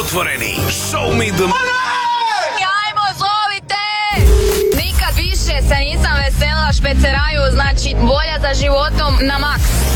otvoreni. Show me the Ajmo, zovite! Nikad više se nisam veselila špeceraju, znači volja za životom na maks.